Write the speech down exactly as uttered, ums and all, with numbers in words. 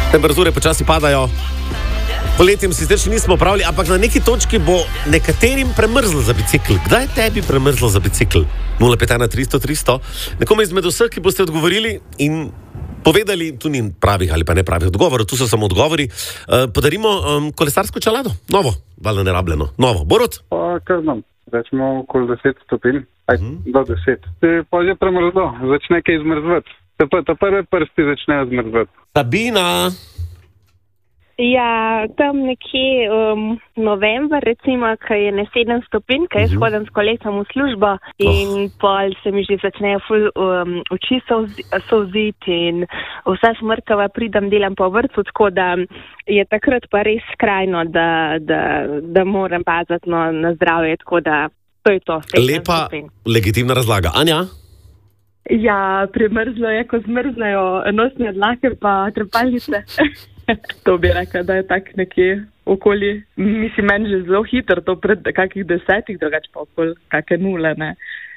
Temperature počasi padajo. Poletjem si zdaj še nismo pravili, ampak na neki točki bo nekaterim premrzlo za bicikl. Kdaj je tebi premrzlo za bicikl? nula pet ena tristo tristo. Nekomu izmed vseh, ki boste odgovorili in povedali, tu ni pravih ali pa ne pravih odgovorov, tu so samo odgovori, uh, podarimo um, kolesarsko čelado. Novo, valjda nerabljeno. Novo. Borut? Pa, kar znam. Rečemo okoli deset stopinj. Aj, uh-huh. Do deset. Se pa že premrzlo, začne kaj zmrzvati. Se pa ta prve prsti začnejo zmrzvati. Sabina? Ja, tam nekje um, november, recimo, ko je ne sedem stopinj, ko jaz hodim s kolesom v službo in oh. pol se mi že začnejo ful um, oči solziti in vsa smrkava pridem, delam po vrtu, tako da je takrat pa res skrajno, da, da, da moram paziti no, na zdravje, tako da to je to. Lepa, stopin. Legitimna razlaga. Anja? Ja, premrzlo je, ko zmrznejo nosne dlake pa trepalnice. To bi rekla, da je tak nekje okoli, mislim, meni že zelo hitro, to pred kakih desetih, drugače pa okoli kake nule, ne.